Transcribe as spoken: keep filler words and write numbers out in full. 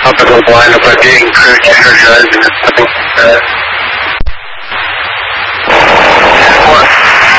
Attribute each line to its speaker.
Speaker 1: Up at the line, if I'm being energized and it's